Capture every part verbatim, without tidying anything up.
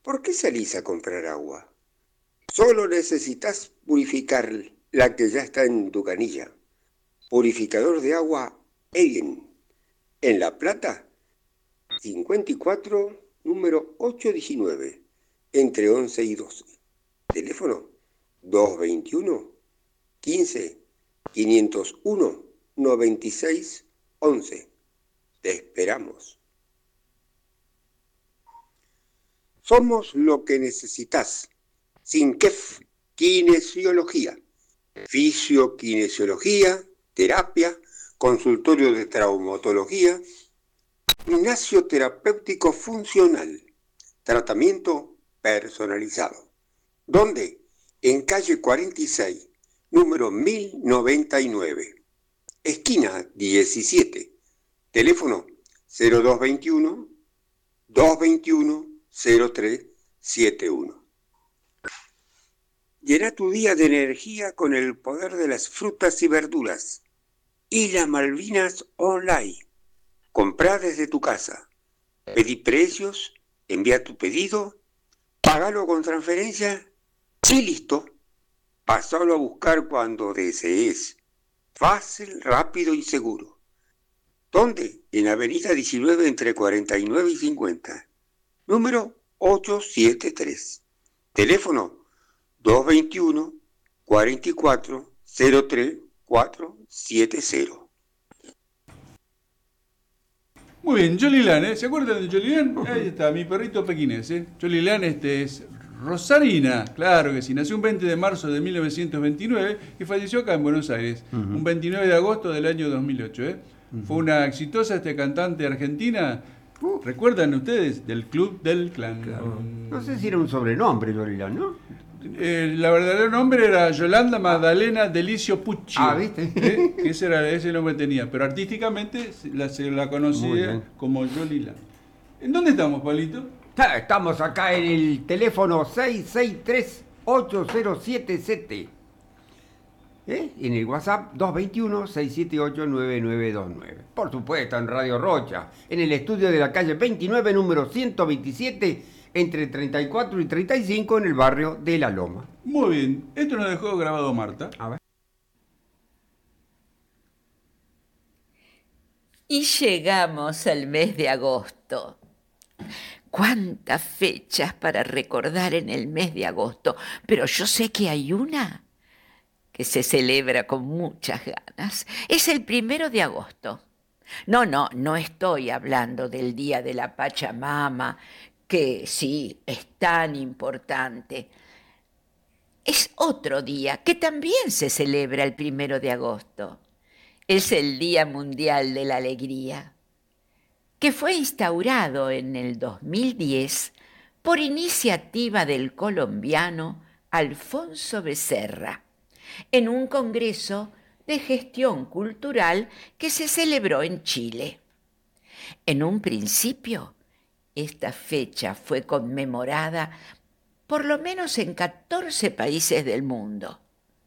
¿Por qué salís a comprar agua? Solo necesitas purificar la que ya está en tu canilla. Purificador de agua Evian. En La Plata, cincuenta y cuatro, número ochocientos diecinueve, entre once y doce. Teléfono doscientos veintiuno, quince, quinientos uno, noventa y seis, once. Te esperamos. Somos lo que necesitas. Sinquef, kinesiología, fisiokinesiología, terapia, consultorio de traumatología, gimnasio terapéutico funcional, tratamiento personalizado. ¿Dónde? En calle cuarenta y seis, número mil noventa y nueve, esquina diecisiete, teléfono cero dos veintiuno, doscientos veintiuno, cero tres setenta y uno. Llena tu día de energía con el poder de las frutas y verduras. Islas Malvinas Online. Comprá desde tu casa. Pedí precios, envía tu pedido, pagalo con transferencia y listo. Pasalo a buscar cuando desees. Fácil, rápido y seguro. ¿Dónde? En Avenida diecinueve entre cuarenta y nueve y cincuenta. Número ochocientos setenta y tres. Teléfono doscientos veintiuno, cuarenta y cuatro, cero tres, cuatrocientos setenta. Muy bien, Jolilan, ¿eh? ¿Se acuerdan de Jolilan? Ahí está, mi perrito pequinés, ¿eh? Jolilan este es rosarina, claro que sí. Nació un veinte de marzo de mil novecientos veintinueve y falleció acá en Buenos Aires, uh-huh. un veintinueve de agosto del año dos mil ocho, ¿eh? Uh-huh. Fue una exitosa este cantante argentina. Uh. ¿Recuerdan ustedes? Del Club del Clan. Claro. No sé si era un sobrenombre, Jolilan, ¿no? Eh, la verdadero nombre era Yolanda Magdalena Delicio Pucci. Ah, ¿viste? ¿Eh? Ese era ese nombre tenía, pero artísticamente la, se la conocía como Jolilan. ¿En dónde estamos, Palito? Estamos acá en el teléfono seis seis tres, ocho cero siete siete. ¿Eh? En el WhatsApp dos veintiuno, seiscientos setenta y ocho, noventa y nueve veintinueve. Por supuesto, en Radio Rocha, en el estudio de la calle veintinueve, número ciento veintisiete, entre treinta y cuatro y treinta y cinco, en el barrio de La Loma. Muy bien, esto nos dejó grabado Marta. A ver. Y llegamos al mes de agosto. Cuántas fechas para recordar en el mes de agosto, pero yo sé que hay una que se celebra con muchas ganas. Es el primero de agosto. No, no, no estoy hablando del Día de la Pachamama, que sí, es tan importante. Es otro día que también se celebra el primero de agosto. Es el Día Mundial de la Alegría, que fue instaurado en el dos mil diez por iniciativa del colombiano Alfonso Becerra, en un congreso de gestión cultural que se celebró en Chile. En un principio, esta fecha fue conmemorada por lo menos en catorce países del mundo,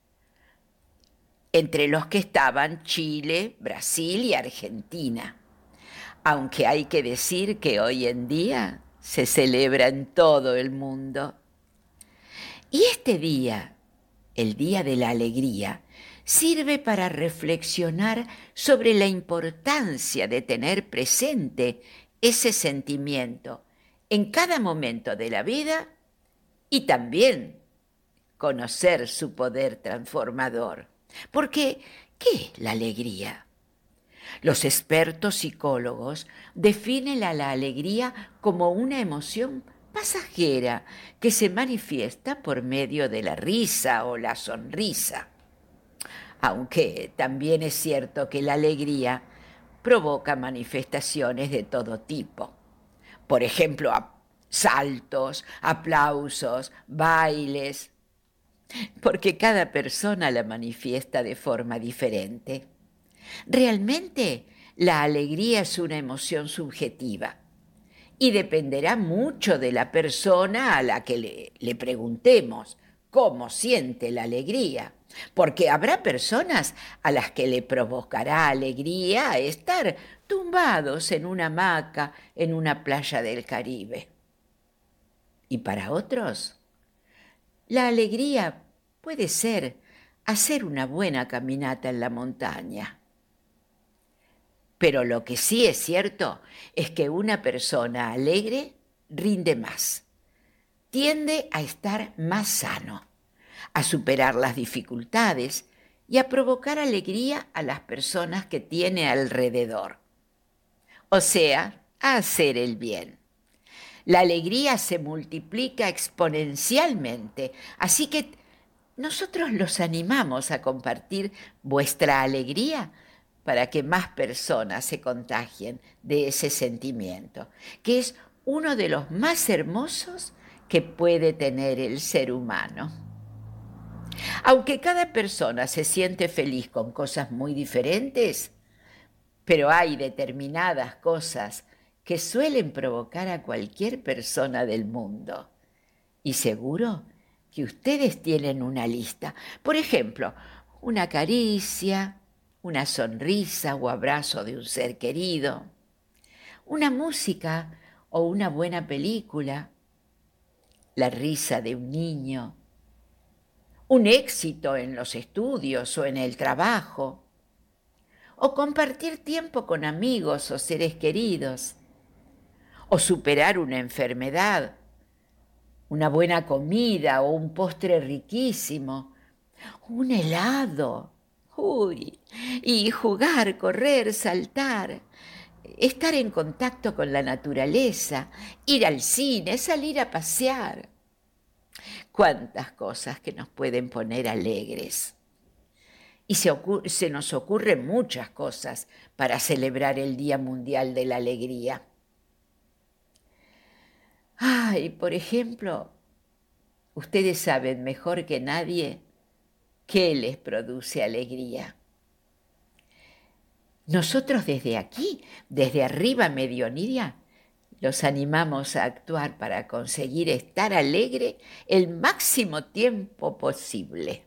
entre los que estaban Chile, Brasil y Argentina. Aunque hay que decir que hoy en día se celebra en todo el mundo. Y este día, el Día de la Alegría, sirve para reflexionar sobre la importancia de tener presente ese sentimiento en cada momento de la vida y también conocer su poder transformador. Porque, ¿qué es la alegría? Los expertos psicólogos definen a la alegría como una emoción pasajera que se manifiesta por medio de la risa o la sonrisa. Aunque también es cierto que la alegría provoca manifestaciones de todo tipo. Por ejemplo, saltos, aplausos, bailes, porque cada persona la manifiesta de forma diferente. Realmente, la alegría es una emoción subjetiva y dependerá mucho de la persona a la que le, le preguntemos cómo siente la alegría, porque habrá personas a las que le provocará alegría estar tumbados en una hamaca en una playa del Caribe. Y para otros, la alegría puede ser hacer una buena caminata en la montaña. Pero lo que sí es cierto es que una persona alegre rinde más, tiende a estar más sano, a superar las dificultades y a provocar alegría a las personas que tiene alrededor. O sea, a hacer el bien. La alegría se multiplica exponencialmente, así que nosotros los animamos a compartir vuestra alegría para que más personas se contagien de ese sentimiento, que es uno de los más hermosos que puede tener el ser humano. Aunque cada persona se siente feliz con cosas muy diferentes, pero hay determinadas cosas que suelen provocar a cualquier persona del mundo. Y seguro que ustedes tienen una lista. Por ejemplo, una caricia, una sonrisa o abrazo de un ser querido, una música o una buena película, la risa de un niño, un éxito en los estudios o en el trabajo, o compartir tiempo con amigos o seres queridos, o superar una enfermedad, una buena comida o un postre riquísimo, un helado, uy, y jugar, correr, saltar, estar en contacto con la naturaleza, ir al cine, salir a pasear. Cuántas cosas que nos pueden poner alegres. Y se, ocurre, se nos ocurren muchas cosas para celebrar el Día Mundial de la Alegría. Ay, por ejemplo, ustedes saben mejor que nadie qué les produce alegría. Nosotros desde aquí, desde Arriba Medionería, los animamos a actuar para conseguir estar alegre el máximo tiempo posible.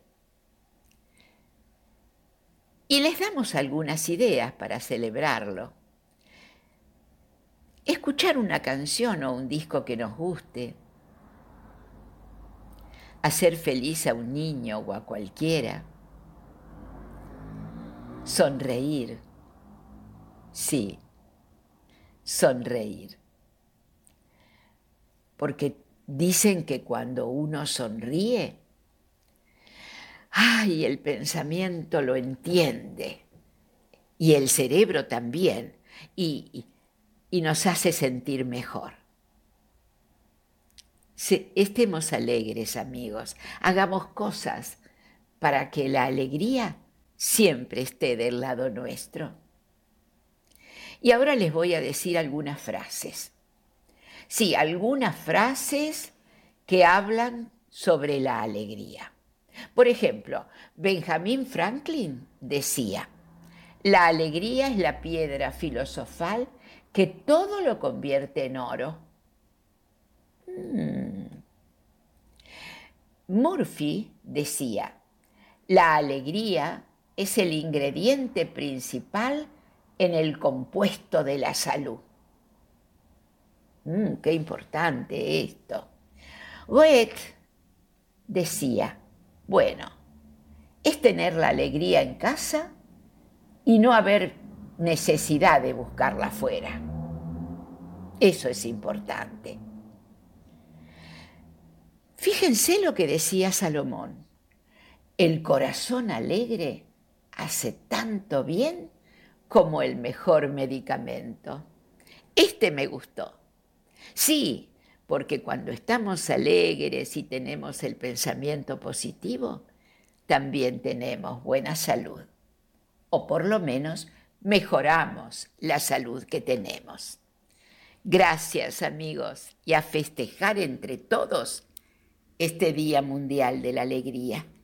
Y les damos algunas ideas para celebrarlo. Escuchar una canción o un disco que nos guste. Hacer feliz a un niño o a cualquiera. Sonreír. Sí, sonreír. Porque dicen que cuando uno sonríe, ¡ay! El pensamiento lo entiende. Y el cerebro también. Y, y, y nos hace sentir mejor. Sí, estemos alegres, amigos. Hagamos cosas para que la alegría siempre esté del lado nuestro. Y ahora les voy a decir algunas frases. Sí, algunas frases que hablan sobre la alegría. Por ejemplo, Benjamin Franklin decía, la alegría es la piedra filosofal que todo lo convierte en oro. Hmm. Murphy decía, la alegría es el ingrediente principal en el compuesto de la salud. Mm, qué importante esto. Goethe decía, bueno, es tener la alegría en casa y no haber necesidad de buscarla afuera. Eso es importante. Fíjense lo que decía Salomón. El corazón alegre hace tanto bien como el mejor medicamento. Este me gustó. Sí, porque cuando estamos alegres y tenemos el pensamiento positivo, también tenemos buena salud. O por lo menos mejoramos la salud que tenemos. Gracias, amigos, y a festejar entre todos este Día Mundial de la Alegría.